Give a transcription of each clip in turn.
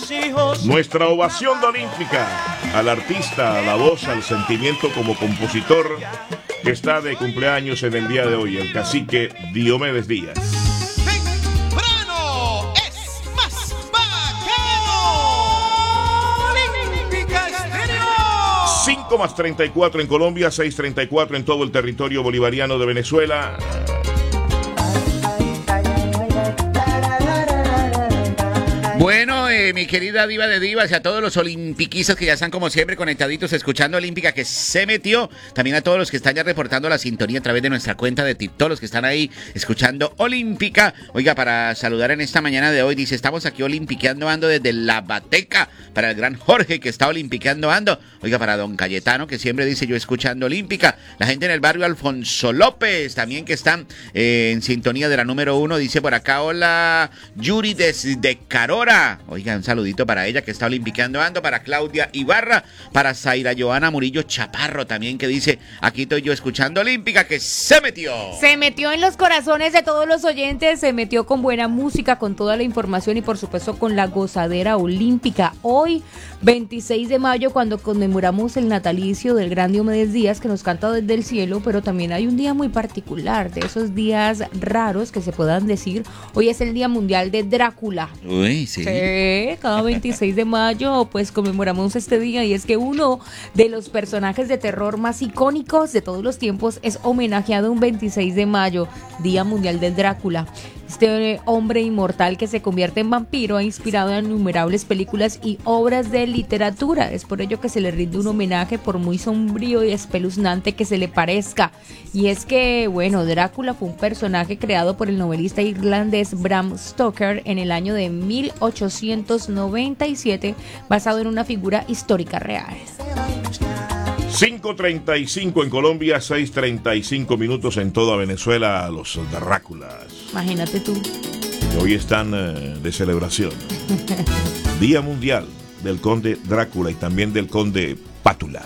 Nuestra ovación de Olímpica al artista, a la voz, al sentimiento como compositor que está de cumpleaños en el día de hoy, el cacique Diomedes Díaz. Temprano es más bacano. Olímpica Estéreo. 5 más 34 en Colombia, 6:34 en todo el territorio bolivariano de Venezuela. Bueno, mi querida diva de divas y a todos los olimpiquistas que ya están como siempre conectaditos escuchando Olímpica que se metió, también a todos los que están ya reportando la sintonía a través de nuestra cuenta de TikTok, los que están ahí escuchando Olímpica. Oiga, para saludar en esta mañana de hoy, dice, estamos aquí olimpiqueando ando desde La Bateca, para el gran Jorge que está olimpiqueando ando. Oiga, para don Cayetano que siempre dice yo escuchando Olímpica, la gente en el barrio Alfonso López también que están en sintonía de la número 1, dice por acá, hola Yuri desde Carora. Oiga, un saludito para ella que está olimpiqueando ando, para Claudia Ibarra, para Zaira Joana Murillo Chaparro también que dice, aquí estoy yo escuchando Olímpica que se metió. Se metió en los corazones de todos los oyentes, se metió con buena música, con toda la información y por supuesto con la gozadera olímpica. Hoy, 26 de mayo, cuando conmemoramos el natalicio del gran Diomedes Díaz que nos canta desde el cielo, pero también hay un día muy particular, de esos días raros que se puedan decir. Hoy es el Día Mundial de Drácula. Uy, sí. Sí, cada 26 de mayo pues conmemoramos este día y es que uno de los personajes de terror más icónicos de todos los tiempos es homenajeado un 26 de mayo, Día Mundial del Drácula. Este hombre inmortal que se convierte en vampiro ha inspirado en innumerables películas y obras de literatura. Es por ello que se le rinde un homenaje por muy sombrío y espeluznante que se le parezca. Y es que, bueno, Drácula fue un personaje creado por el novelista irlandés Bram Stoker en el año de 1897, basado en una figura histórica real. 5:35 en Colombia, 6:35 minutos en toda Venezuela, los Dráculas. Imagínate tú. Que hoy están de celebración. Día Mundial del Conde Drácula y también del Conde Pátula.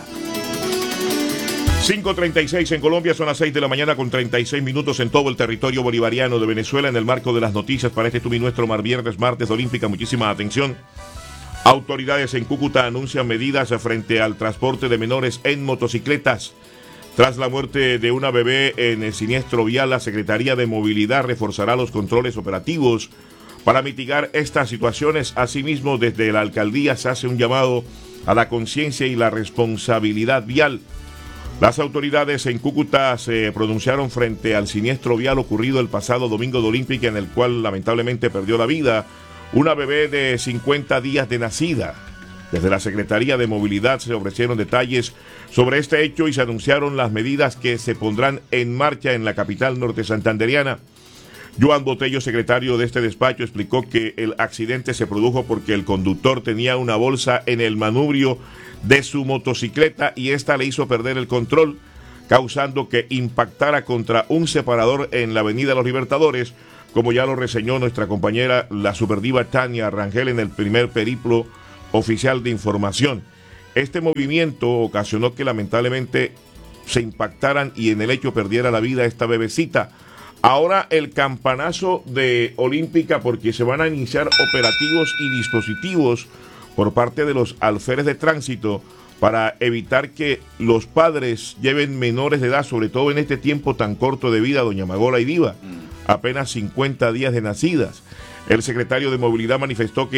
5:36 en Colombia, son las 6 de la mañana con 36 minutos en todo el territorio bolivariano de Venezuela. En el marco de las noticias para este tu y nuestro viernes, martes Olímpica, muchísima atención. Autoridades en Cúcuta anuncian medidas frente al transporte de menores en motocicletas. Tras la muerte de una bebé en el siniestro vial, la Secretaría de Movilidad reforzará los controles operativos para mitigar estas situaciones. Asimismo, desde la alcaldía se hace un llamado a la conciencia y la responsabilidad vial. Las autoridades en Cúcuta se pronunciaron frente al siniestro vial ocurrido el pasado domingo de Olímpica, en el cual lamentablemente perdió la vida una bebé de 50 días de nacida. Desde la Secretaría de Movilidad se ofrecieron detalles sobre este hecho y se anunciaron las medidas que se pondrán en marcha en la capital norte santanderiana. Joan Botello, secretario de este despacho, explicó que el accidente se produjo porque el conductor tenía una bolsa en el manubrio de su motocicleta y esta le hizo perder el control, causando que impactara contra un separador en la avenida Los Libertadores, como ya lo reseñó nuestra compañera, la superdiva Tania Rangel, en el primer periplo oficial de información. Este movimiento ocasionó que lamentablemente se impactaran y en el hecho perdiera la vida esta bebecita. Ahora el campanazo de Olímpica, porque se van a iniciar operativos y dispositivos por parte de los alférez de tránsito para evitar que los padres lleven menores de edad, sobre todo en este tiempo tan corto de vida, doña Magola y Diva, apenas 50 días de nacidas. El secretario de Movilidad manifestó que